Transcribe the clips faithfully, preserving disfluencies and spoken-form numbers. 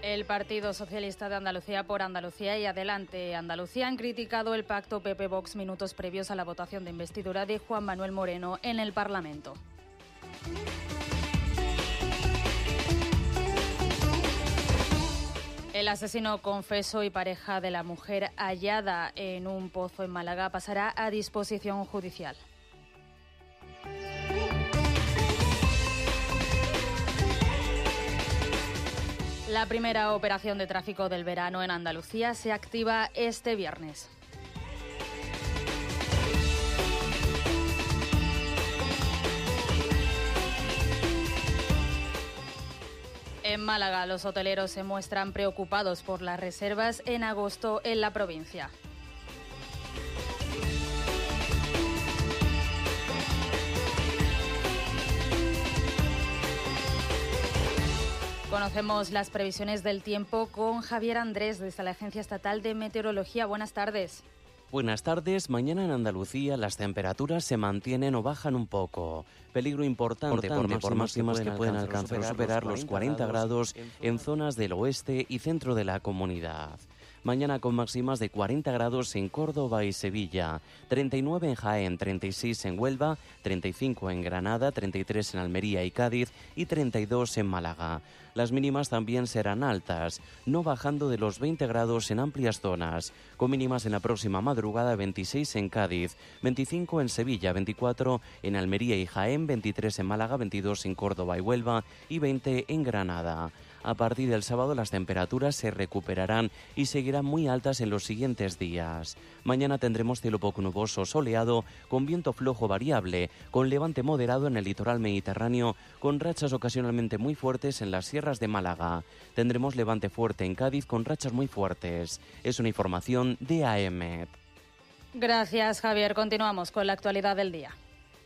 El Partido Socialista de Andalucía por Andalucía y Adelante Andalucía han criticado el pacto P P-Vox minutos previos a la votación de investidura de Juan Manuel Moreno en el Parlamento. El asesino confeso y pareja de la mujer hallada en un pozo en Málaga pasará a disposición judicial. La primera operación de tráfico del verano en Andalucía se activa este viernes. En Málaga, los hoteleros se muestran preocupados por las reservas en agosto en la provincia. Conocemos las previsiones del tiempo con Javier Andrés desde la Agencia Estatal de Meteorología. Buenas tardes. Buenas tardes. Mañana en Andalucía las temperaturas se mantienen o bajan un poco. Peligro importante por, por máximas que pueden alcanzar o superar los cuarenta grados en zonas del oeste y centro de la comunidad. Mañana con máximas de cuarenta grados en Córdoba y Sevilla, treinta y nueve en Jaén, treinta y seis en Huelva, treinta y cinco en Granada, treinta y tres en Almería y Cádiz y treinta y dos en Málaga. Las mínimas también serán altas, no bajando de los veinte grados en amplias zonas, con mínimas en la próxima madrugada veintiséis en Cádiz, veinticinco en Sevilla, veinticuatro en Almería y Jaén, veintitrés en Málaga, veintidós en Córdoba y Huelva y veinte en Granada. A partir del sábado las temperaturas se recuperarán y seguirán muy altas en los siguientes días. Mañana tendremos cielo poco nuboso, soleado, con viento flojo variable, con levante moderado en el litoral mediterráneo, con rachas ocasionalmente muy fuertes en las sierras de Málaga. Tendremos levante fuerte en Cádiz con rachas muy fuertes. Es una información de A E M E T. Gracias, Javier. Continuamos con la actualidad del día.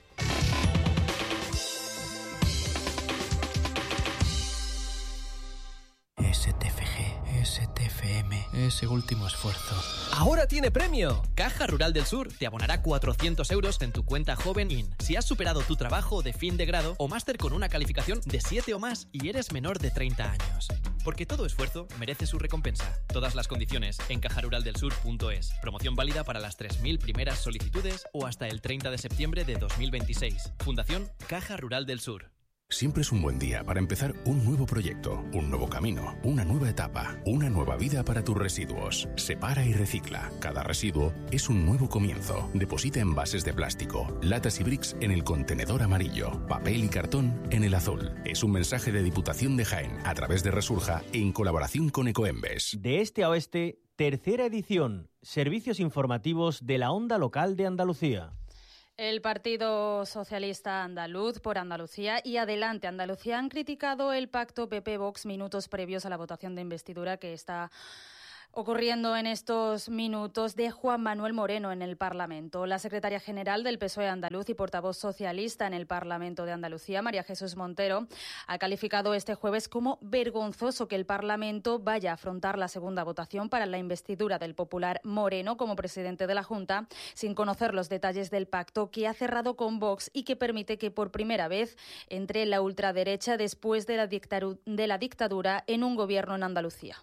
S T F G, S T F M, ese último esfuerzo. ¡Ahora tiene premio! Caja Rural del Sur te abonará cuatrocientos euros en tu cuenta Joven In si has superado tu trabajo de fin de grado o máster con una calificación de siete o más y eres menor de treinta años. Porque todo esfuerzo merece su recompensa. Todas las condiciones en caja rural del sur punto es. Promoción válida para las tres mil primeras solicitudes o hasta el treinta de septiembre de dos mil veintiséis. Fundación Caja Rural del Sur. Siempre es un buen día para empezar un nuevo proyecto, un nuevo camino, una nueva etapa, una nueva vida para tus residuos. Separa y recicla. Cada residuo es un nuevo comienzo. Deposita envases de plástico, latas y bricks en el contenedor amarillo, papel y cartón en el azul. Es un mensaje de Diputación de Jaén a través de Resurja en colaboración con Ecoembes. De este a oeste, tercera edición. Servicios informativos de la onda local de Andalucía. El Partido Socialista Andaluz por Andalucía y Adelante Andalucía han criticado el pacto P P-Vox minutos previos a la votación de investidura que está ocurriendo en estos minutos de Juan Manuel Moreno en el Parlamento. La secretaria general del P S O E andaluz y portavoz socialista en el Parlamento de Andalucía, María Jesús Montero, ha calificado este jueves como vergonzoso que el Parlamento vaya a afrontar la segunda votación para la investidura del popular Moreno como presidente de la Junta sin conocer los detalles del pacto que ha cerrado con Vox y que permite que por primera vez entre la ultraderecha después de la dictadura, de la dictadura en un gobierno en Andalucía.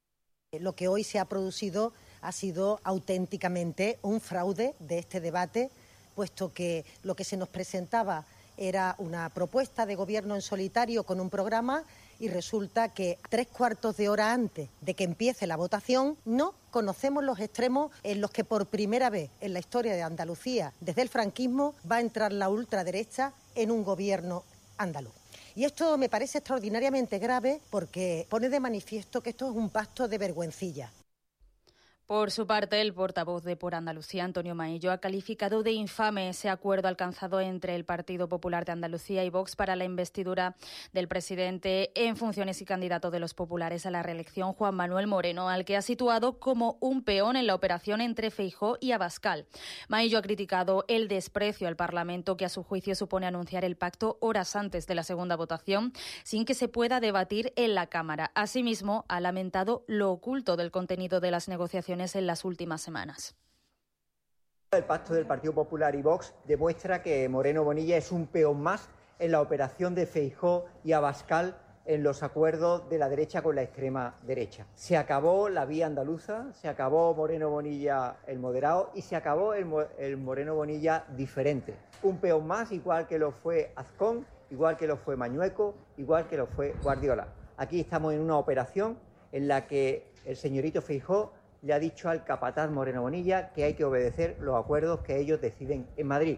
Lo que hoy se ha producido ha sido auténticamente un fraude de este debate, puesto que lo que se nos presentaba era una propuesta de gobierno en solitario con un programa y resulta que tres cuartos de hora antes de que empiece la votación no conocemos los extremos en los que por primera vez en la historia de Andalucía, desde el franquismo, va a entrar la ultraderecha en un gobierno andaluz. Y esto me parece extraordinariamente grave porque pone de manifiesto que esto es un pacto de vergüencilla. Por su parte, el portavoz de Por Andalucía, Antonio Maillo, ha calificado de infame ese acuerdo alcanzado entre el Partido Popular de Andalucía y Vox para la investidura del presidente en funciones y candidato de los populares a la reelección, Juan Manuel Moreno, al que ha situado como un peón en la operación entre Feijóo y Abascal. Maillo ha criticado el desprecio al Parlamento que a su juicio supone anunciar el pacto horas antes de la segunda votación sin que se pueda debatir en la Cámara. Asimismo, ha lamentado lo oculto del contenido de las negociaciones en las últimas semanas. El pacto del Partido Popular y Vox demuestra que Moreno Bonilla es un peón más en la operación de Feijóo y Abascal en los acuerdos de la derecha con la extrema derecha. Se acabó la vía andaluza, se acabó Moreno Bonilla el moderado y se acabó el, el Moreno Bonilla diferente. Un peón más, igual que lo fue Azcón, igual que lo fue Mañueco, igual que lo fue Guardiola. Aquí estamos en una operación en la que el señorito Feijóo le ha dicho al capataz Moreno Bonilla que hay que obedecer los acuerdos que ellos deciden en Madrid.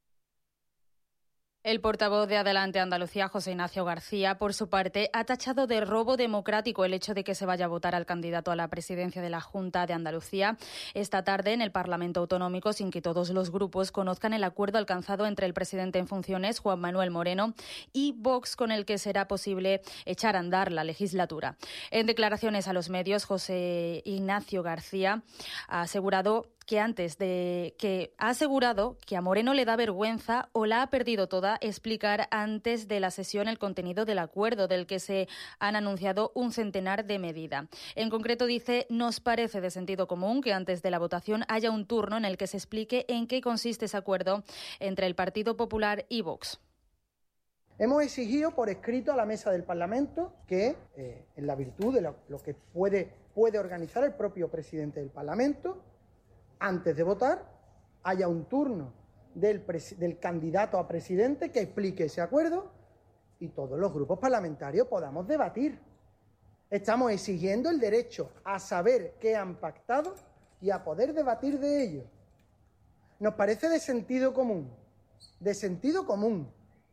El portavoz de Adelante Andalucía, José Ignacio García, por su parte, ha tachado de robo democrático el hecho de que se vaya a votar al candidato a la presidencia de la Junta de Andalucía esta tarde en el Parlamento Autonómico sin que todos los grupos conozcan el acuerdo alcanzado entre el presidente en funciones, Juan Manuel Moreno, y Vox, con el que será posible echar a andar la legislatura. En declaraciones a los medios, José Ignacio García ha asegurado que antes de que ha asegurado que a Moreno le da vergüenza o la ha perdido toda explicar antes de la sesión el contenido del acuerdo del que se han anunciado un centenar de medidas. En concreto dice: nos parece de sentido común que antes de la votación haya un turno en el que se explique en qué consiste ese acuerdo entre el Partido Popular y Vox. Hemos exigido por escrito a la mesa del Parlamento que, eh, en la virtud de lo, lo que puede, puede organizar el propio presidente del Parlamento, antes de votar, haya un turno del, del candidato a presidente que explique ese acuerdo y todos los grupos parlamentarios podamos debatir. Estamos exigiendo el derecho a saber qué han pactado y a poder debatir de ello. Nos parece de sentido común, de sentido común.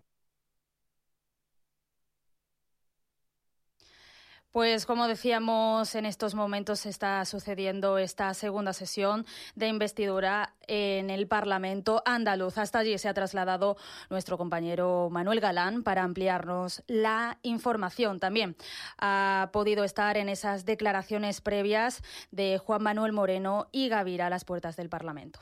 Pues como decíamos, en estos momentos está sucediendo esta segunda sesión de investidura en el Parlamento andaluz. Hasta allí se ha trasladado nuestro compañero Manuel Galán para ampliarnos la información. También ha podido estar en esas declaraciones previas de Juan Manuel Moreno y Gavira a las puertas del Parlamento.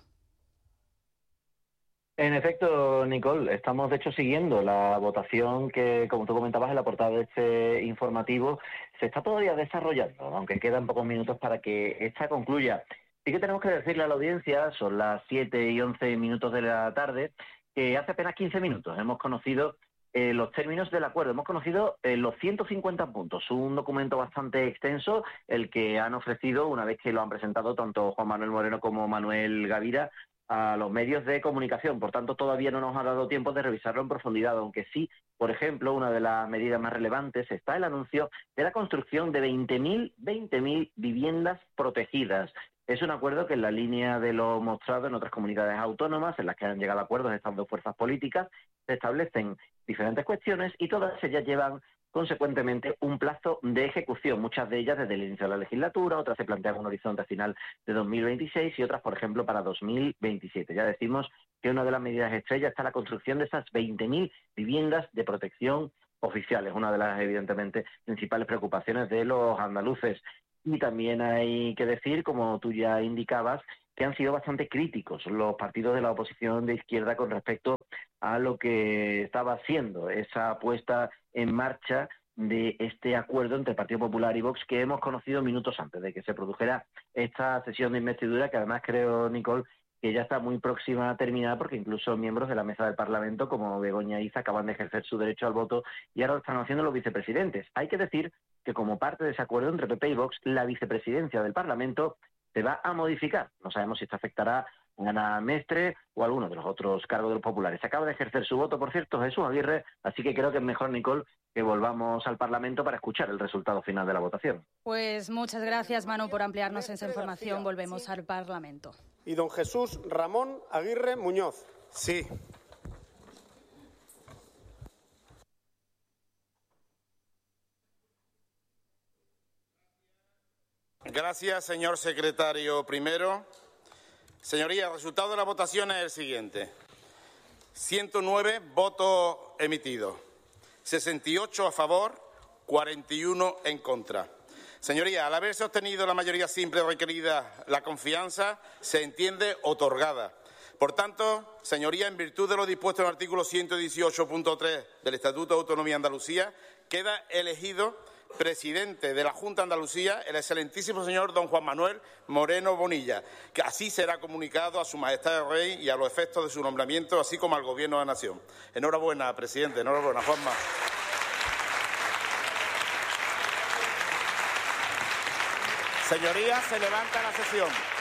En efecto, Nicole, estamos de hecho siguiendo la votación que, como tú comentabas en la portada de este informativo, se está todavía desarrollando, aunque quedan pocos minutos para que esta concluya. Sí que tenemos que decirle a la audiencia, son las siete y once minutos de la tarde, que hace apenas quince minutos hemos conocido eh, los términos del acuerdo, hemos conocido eh, los ciento cincuenta puntos, un documento bastante extenso, el que han ofrecido una vez que lo han presentado tanto Juan Manuel Moreno como Manuel Gavira a los medios de comunicación. Por tanto, todavía no nos ha dado tiempo de revisarlo en profundidad, aunque sí, por ejemplo, una de las medidas más relevantes está el anuncio de la construcción de veinte mil viviendas protegidas. Es un acuerdo que, en la línea de lo mostrado en otras comunidades autónomas, en las que han llegado a acuerdos estas dos fuerzas políticas, se establecen diferentes cuestiones y todas ellas llevan consecuentemente un plazo de ejecución, muchas de ellas desde el inicio de la legislatura, otras se plantean un horizonte final de dos mil veintiséis y otras, por ejemplo, para dos mil veintisiete. Ya decimos que una de las medidas estrellas está la construcción de esas veinte mil viviendas de protección oficiales, una de las, evidentemente, principales preocupaciones de los andaluces. Y también hay que decir, como tú ya indicabas, que han sido bastante críticos los partidos de la oposición de izquierda con respecto a lo que estaba haciendo esa puesta en marcha de este acuerdo entre el Partido Popular y Vox que hemos conocido minutos antes de que se produjera esta sesión de investidura, que además creo, Nicole, que ya está muy próxima a terminar, porque incluso miembros de la mesa del Parlamento, como Begoña Iza, acaban de ejercer su derecho al voto y ahora lo están haciendo los vicepresidentes. Hay que decir que, como parte de ese acuerdo entre P P y Vox, la vicepresidencia del Parlamento se va a modificar. No sabemos si esto afectará a Ana Mestre o a alguno de los otros cargos de los populares. Se acaba de ejercer su voto, por cierto, Jesús Aguirre, así que creo que es mejor, Nicole, que volvamos al Parlamento para escuchar el resultado final de la votación. Pues muchas gracias, Manu, por ampliarnos esa información. Volvemos al Parlamento. Y don Jesús Ramón Aguirre Muñoz. Sí. Gracias, señor secretario primero. Señorías, el resultado de la votación es el siguiente. ciento nueve votos emitidos, sesenta y ocho a favor, cuarenta y uno en contra. Señorías, al haberse obtenido la mayoría simple requerida, la confianza se entiende otorgada. Por tanto, señorías, en virtud de lo dispuesto en el artículo ciento dieciocho punto tres del Estatuto de Autonomía de Andalucía, queda elegido presidente de la Junta de Andalucía el excelentísimo señor don Juan Manuel Moreno Bonilla, que así será comunicado a Su Majestad el Rey y a los efectos de su nombramiento, así como al Gobierno de la Nación. Enhorabuena, presidente. Enhorabuena, Juanma. Señorías, se levanta la sesión.